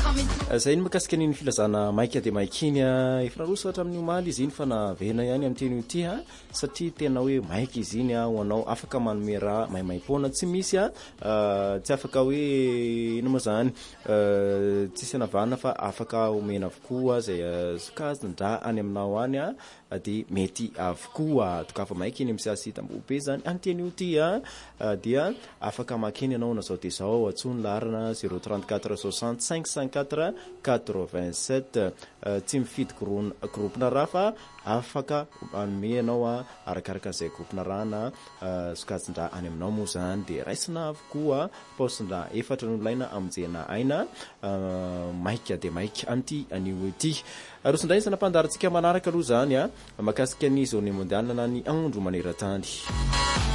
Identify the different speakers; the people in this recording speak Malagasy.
Speaker 1: Zay ny makasika ny filazana maika dia maika iny efa naroso ohatra amin'ny omaly izy iny fa navena ihany amin'ny teny ity satria tena hoe maika izy iny ho anao afaka manome raha maimaim-poana tsy misy tsy afaka hoe ino moa zany tsisy anavana fa afaka omena avokoa zay sokajin-dra any aminao any dia mety avokoa tokafa maika iny misy tambobe zany anteny io ty dia afaka makeny ianao na zao dia zao atsony larana 034 65 54 87 tsy mifidy groupena raha fa afaka manome anao arakaraka zay groupena raha na sokajin-dra any aminao moa zany dia raisina avokoa paosin-dra efatra no ilaina amonjena aina maika dia maika anty anio ity arosin-dray sanampandarintsika manaraka aloha zany makasika ny zone mondial na ny andro maneran-tany.